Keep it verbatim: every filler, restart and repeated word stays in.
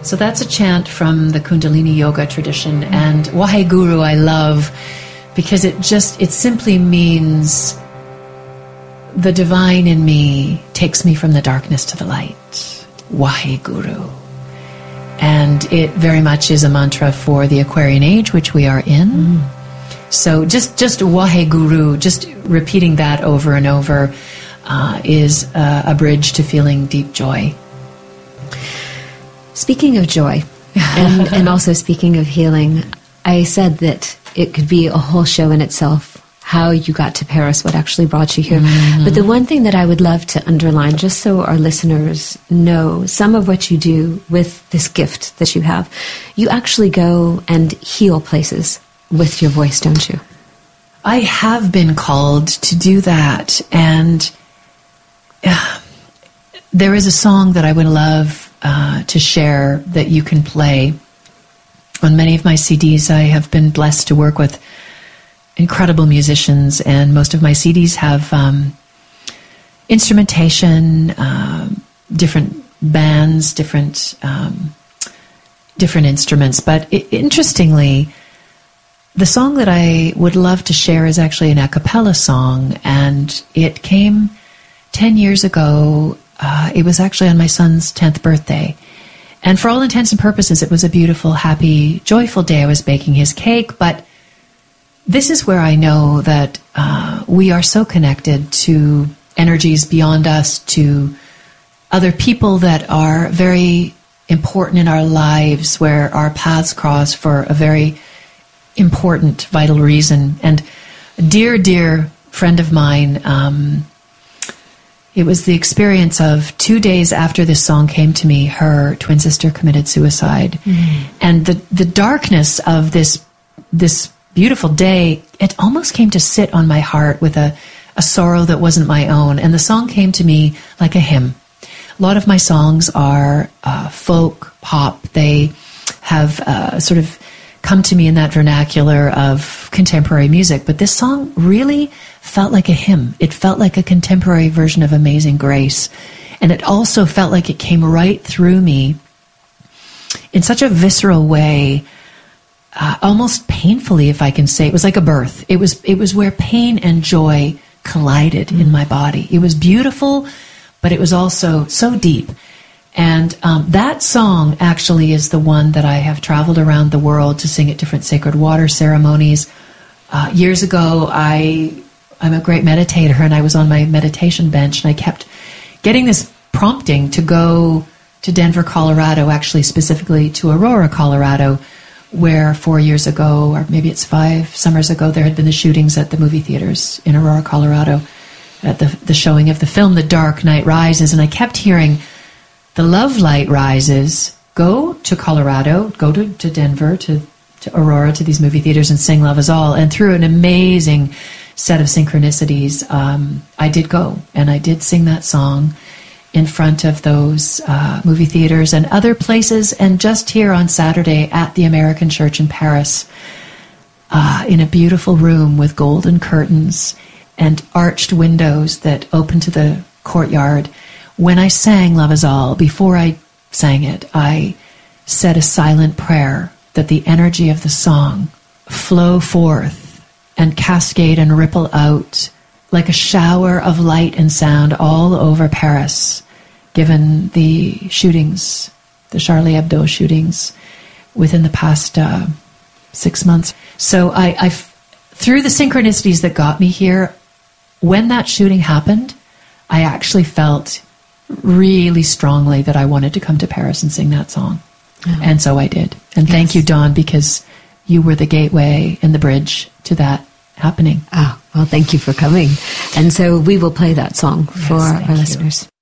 So that's a chant from the Kundalini Yoga tradition, and Waheguru I love because it just, it simply means the divine in me takes me from the darkness to the light. Waheguru. And it very much is a mantra for the Aquarian age, which we are in. Mm. So just, just Waheguru, just repeating that over and over uh, is uh, a bridge to feeling deep joy. Speaking of joy, and, and also speaking of healing, I said that it could be a whole show in itself, how you got to Paris, what actually brought you here. Mm-hmm. But the one thing that I would love to underline, just so our listeners know some of what you do with this gift that you have, you actually go and heal places with your voice, don't you? I have been called to do that, and uh, there is a song that I would love Uh, to share that you can play. On many of my C Ds, I have been blessed to work with incredible musicians, and most of my C Ds have um, instrumentation, um, different bands, different um, different instruments. But it, interestingly, the song that I would love to share is actually an a cappella song, and it came ten years ago. Uh, it was actually on my son's tenth birthday. And for all intents and purposes, it was a beautiful, happy, joyful day. I was baking his cake. But this is where I know that uh, we are so connected to energies beyond us, to other people that are very important in our lives, where our paths cross for a very important, vital reason. And a dear, dear friend of mine, um, it was the experience of two days after this song came to me, her twin sister committed suicide. Mm-hmm. And the, the darkness of this this beautiful day, it almost came to sit on my heart with a, a sorrow that wasn't my own. And the song came to me like a hymn. A lot of my songs are uh, folk, pop. They have uh, sort of come to me in that vernacular of contemporary music. But this song really felt like a hymn. It felt like a contemporary version of Amazing Grace. And it also felt like it came right through me in such a visceral way, uh, almost painfully, if I can say. It was like a birth. It was, it was where pain and joy collided mm. in my body. It was beautiful, but it was also so deep. And um, that song actually is the one that I have traveled around the world to sing at different sacred water ceremonies. Uh, years ago, I, I'm a great meditator, and I was on my meditation bench, and I kept getting this prompting to go to Denver, Colorado, actually specifically to Aurora, Colorado, where four years ago, or maybe it's five summers ago, there had been the shootings at the movie theaters in Aurora, Colorado, at the, the showing of the film The Dark Knight Rises. And I kept hearing, the love light rises, go to Colorado, go to, to Denver, to, to Aurora, to these movie theaters and sing Love Is All. And through an amazing set of synchronicities, um, I did go, and I did sing that song in front of those uh, movie theaters and other places, and just here on Saturday at the American Church in Paris, uh, in a beautiful room with golden curtains and arched windows that open to the courtyard. When I sang Love Is All, before I sang it, I said a silent prayer that the energy of the song flow forth and cascade and ripple out like a shower of light and sound all over Paris, given the shootings, the Charlie Hebdo shootings within the past uh, six months. So I, I, through the synchronicities that got me here, when that shooting happened, I actually felt really strongly that I wanted to come to Paris and sing that song. Oh. And so I did. And yes. Thank you, Dawn, because you were the gateway and the bridge to that happening. Oh, well, thank you for coming. And so we will play that song yes, for our you. listeners.